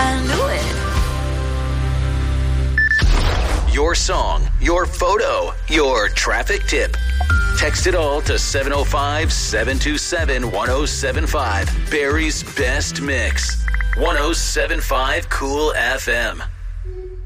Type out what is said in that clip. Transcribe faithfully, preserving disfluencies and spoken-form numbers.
I knew it. Your song, your photo, your traffic tip. Text it all to seven oh five, seven two seven, one oh seven five. Barrie's Best Mix. one oh seven point five Cool F M.